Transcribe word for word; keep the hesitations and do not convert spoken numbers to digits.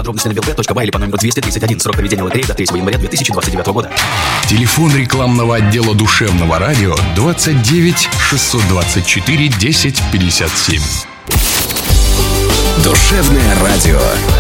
Подробности на билбет точка бай или по номеру двести тридцать один. Срок проведения лотереи до третьего января две тысячи двадцать девятого года. Телефон рекламного отдела душевного радио двадцать девять шестьсот двадцать четыре десять пятьдесят семь. Душевное радио.